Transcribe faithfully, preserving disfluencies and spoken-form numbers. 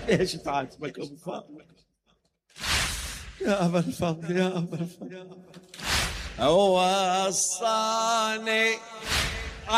ليش تعاتبك أبو فاضل؟ يا أبا الفضل، يا أبا الفضل. وصاني